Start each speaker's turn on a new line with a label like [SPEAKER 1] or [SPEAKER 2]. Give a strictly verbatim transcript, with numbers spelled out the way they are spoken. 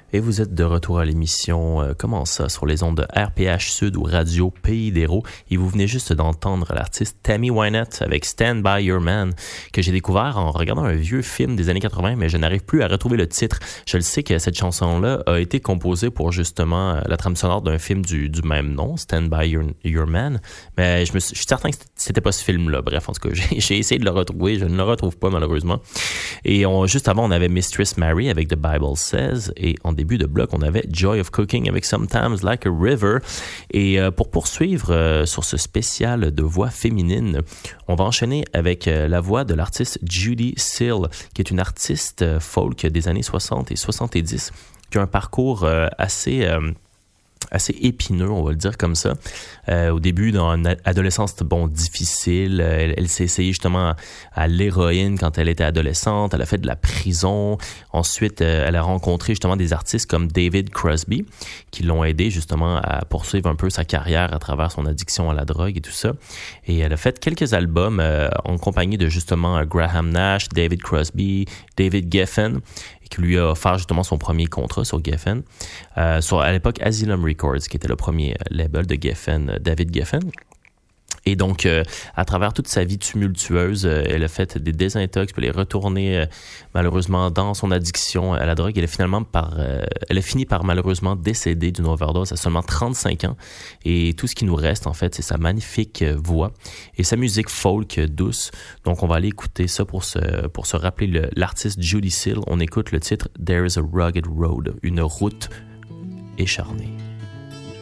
[SPEAKER 1] Et vous êtes de retour à l'émission euh, Comment ça sur les ondes de R P H Sud ou Radio Pays d'Hérault. Et vous venez juste d'entendre l'artiste Tammy Wynette avec Stand By Your Man, que j'ai découvert en regardant un vieux film des années quatre-vingts, mais je n'arrive plus à retrouver le titre. Je le sais que cette chanson-là a été composée pour justement la trame sonore d'un film du, du même nom, Stand By Your, Your Man, mais je, me suis, je suis certain que c'était pas ce film-là. Bref, en tout cas, j'ai, j'ai essayé de le retrouver, je ne le retrouve pas malheureusement. Et on, juste avant, on avait Mistress Mary avec The Bible Says, et en début de bloc, on avait Joy of Cooking avec Sometimes Like a River. Et euh, pour poursuivre euh, sur ce spécial de voix féminine, on va enchaîner avec euh, la voix de l'artiste Judy Seal, qui est une artiste euh, folk des années soixante et soixante-dix, qui a un parcours euh, assez... Euh, assez épineux, on va le dire comme ça. Euh, au début, dans une adolescence bon, difficile, elle, elle s'est essayée justement à, à l'héroïne quand elle était adolescente, elle a fait de la prison. Ensuite, euh, elle a rencontré justement des artistes comme David Crosby qui l'ont aidé justement à poursuivre un peu sa carrière à travers son addiction à la drogue et tout ça. Et elle a fait quelques albums euh, en compagnie de justement Graham Nash, David Crosby, David Geffen, qui lui a offert justement son premier contrat sur Geffen, euh, sur, à l'époque Asylum Records, qui était le premier label de Geffen, David Geffen. Et donc, euh, à travers toute sa vie tumultueuse, euh, elle a fait des désintox, puis elle est retournée euh, malheureusement dans son addiction à la drogue. Elle a finalement par, euh, elle a fini par malheureusement décéder d'une overdose à seulement trente-cinq ans. Et tout ce qui nous reste, en fait, c'est sa magnifique voix et sa musique folk douce. Donc, on va aller écouter ça pour se, pour se rappeler le, l'artiste Judy Seal. On écoute le titre « There is a rugged road », une route écharnée.